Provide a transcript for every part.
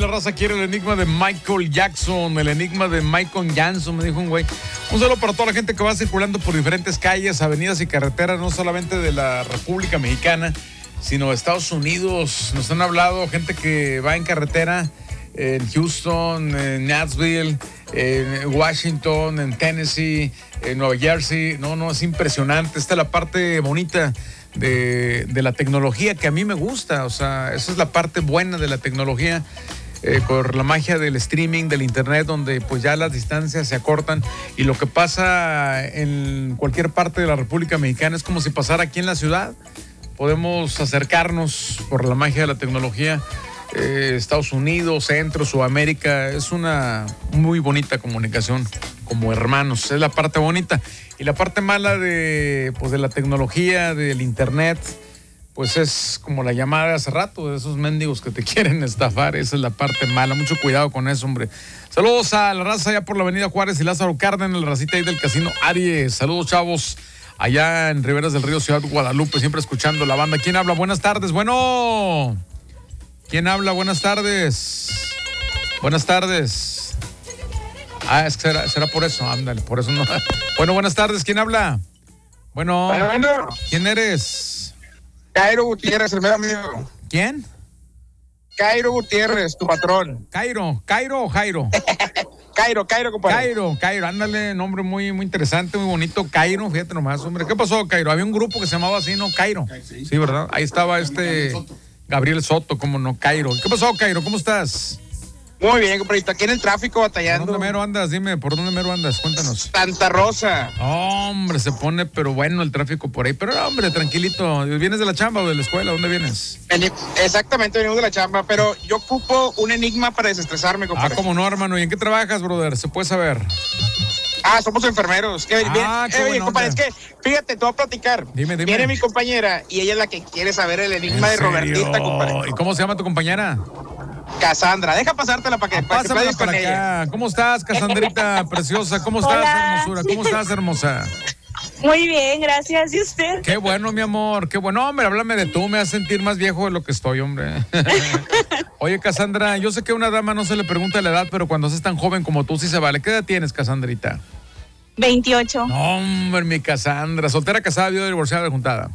la raza quiere el enigma de Michael Jackson, el enigma de Michael Jackson, me dijo un güey. Un saludo para toda la gente que va circulando por diferentes calles, avenidas y carreteras, no solamente de la República Mexicana, sino de Estados Unidos. Nos han hablado gente que va en carretera en Houston, en Nashville, en Washington, en Tennessee, en Nueva Jersey. No, es impresionante. Esta es la parte bonita de la tecnología que a mí me gusta. O sea, esa es la parte buena de la tecnología. Por la magia del streaming, del internet, donde pues ya las distancias se acortan y lo que pasa en cualquier parte de la República Mexicana es como si pasara aquí en la ciudad. Podemos acercarnos por la magia de la tecnología. Estados Unidos, Centro, Sudamérica, es una muy bonita comunicación como hermanos, es la parte bonita. Y la parte mala de la tecnología, del internet, pues es como la llamada de hace rato, de esos mendigos que te quieren estafar. Esa es la parte mala, mucho cuidado con eso, hombre. Saludos a la raza allá por la avenida Juárez y Lázaro Cárdenas, la racita ahí del Casino Aries. Saludos, chavos, allá en Riberas del Río, Ciudad Guadalupe, siempre escuchando la banda. ¿Quién habla? Buenas tardes. Bueno, ¿quién habla? Buenas tardes. Buenas tardes. Es que será por eso, ándale, por eso no. Bueno, buenas tardes, ¿quién habla? Bueno, ¿quién eres? Cairo Gutiérrez, el mero amigo. ¿Quién? Cairo Gutiérrez, tu patrón. ¿Cairo o Jairo? Cairo, compadre. Cairo, ándale, nombre muy, muy interesante, muy bonito. Cairo, fíjate nomás, hombre. ¿Qué pasó, Cairo? Había un grupo que se llamaba así, ¿no? Cairo. Sí, ¿verdad? Ahí estaba Gabriel Soto, ¿cómo no? Cairo. ¿Qué pasó, Cairo? ¿Cómo estás? Muy bien, compadrito. Aquí en el tráfico batallando. ¿Por dónde mero andas? Dime, ¿por dónde mero andas? Cuéntanos. Santa Rosa. Hombre, se pone, pero bueno, el tráfico por ahí. Pero, hombre, tranquilito. ¿Vienes de la chamba o de la escuela? ¿Dónde vienes? Exactamente, venimos de la chamba, pero yo ocupo un enigma para desestresarme, compadre. ¿Cómo no, hermano? ¿Y en qué trabajas, brother? ¿Se puede saber? Somos enfermeros. Oye, compadre, es que, fíjate, te voy a platicar. Dime. Viene mi compañera y ella es la que quiere saber el enigma de Robertita, compadre. ¿Y cómo se llama tu compañera? Cassandra, deja pasártela para que pásamela con para ella. acá. ¿Cómo estás, Cassandrita preciosa? ¿Cómo estás, hermosura? ¿Cómo estás, hermosa? Muy bien, gracias. ¿Y usted? Qué bueno, mi amor. Qué bueno. Hombre, háblame de tú. Me hace sentir más viejo de lo que estoy, hombre. Oye, Cassandra, yo sé que a una dama no se le pregunta la edad, pero cuando es tan joven como tú sí se vale. ¿Qué edad tienes, Cassandrita? 28. No, hombre, mi Cassandra. ¿Soltera, casada, viuda, divorciada, juntada?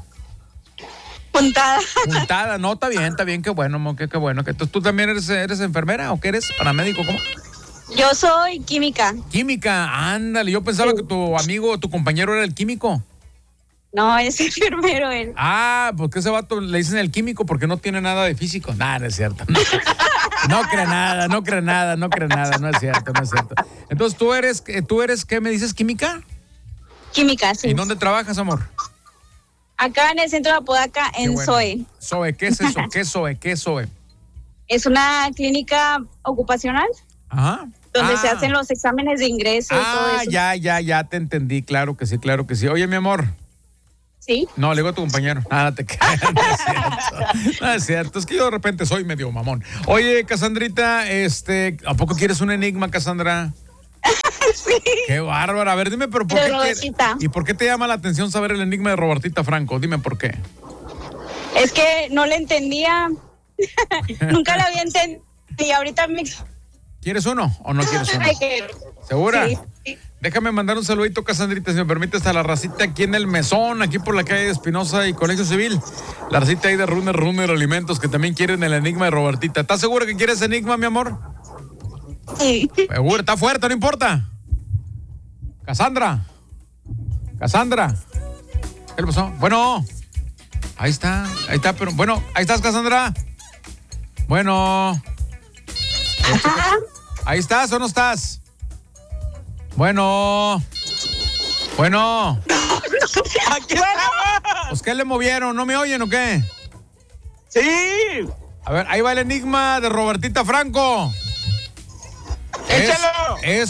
Juntada, no, está bien, qué bueno, amor, qué bueno. ¿Tú también eres enfermera o qué eres? ¿Paramédico? ¿Cómo? Yo soy química. Química, ándale. Yo pensaba que tu amigo, tu compañero era el químico. No, es enfermero él. Porque ese vato le dicen el químico porque no tiene nada de físico. No es cierto. No cree nada, no es cierto. Entonces, ¿tú eres qué me dices, química? Química, sí. ¿Y dónde trabajas, amor? Acá en el centro de Apodaca, en SOE. SOE, ¿qué es eso? ¿Qué es SOE? Es una clínica ocupacional. Ajá. Donde se hacen los exámenes de ingreso y todo eso. Ya te entendí, claro que sí. Oye, mi amor. ¿Sí? No, le digo a tu compañero. Nada, te creas, no es cierto. Es que yo de repente soy medio mamón. Oye, Cassandrita, ¿a poco quieres un enigma, Cassandra? Sí. Qué bárbara. A ver, dime, pero ¿por qué? ¿Y por qué te llama la atención saber el enigma de Robertita Franco? Dime por qué. Es que no le entendía. Nunca la había entendido. Y ahorita me... ¿Quieres uno o no quieres uno? ¿Segura? Sí. Déjame mandar un saludito, Cassandrita, si me permites, a la racita aquí en el Mesón, aquí por la calle de Espinosa y Colegio Civil. La racita ahí de Runner Alimentos, que también quieren el enigma de Robertita. ¿Estás segura que quieres enigma, mi amor? Sí. ¿Segura? ¿Está fuerte? ¿No importa? Cassandra. ¿Qué le pasó? Bueno. Ahí está, pero bueno, ahí estás, Cassandra. Bueno. ¿Ahí estás o no estás? Bueno. Aquí estamos. Pues, ¿qué le movieron? ¿No me oyen o qué? Sí. A ver, ahí va el enigma de Robertita Franco. Échalo. Es